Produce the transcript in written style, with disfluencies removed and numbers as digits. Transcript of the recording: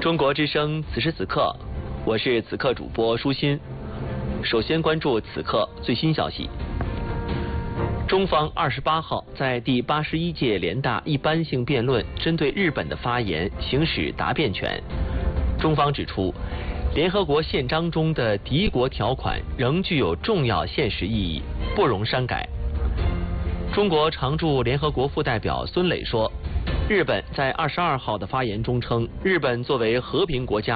中国之声，此时此刻，我是此刻主播舒心。首先关注此刻最新消息。中方28号在第81届联大一般性辩论针对日本的发言行使答辩权。中方指出，联合国宪章中的敌国条款仍具有重要现实意义，不容删改。中国常驻联合国副代表孙磊说，日本在22号的发言中称，日本作为和平国家